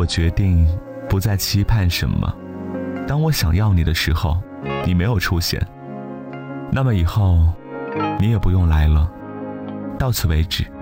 我决定不再期盼什么，当我想要你的时候，你没有出现，那么以后你也不用来了，到此为止。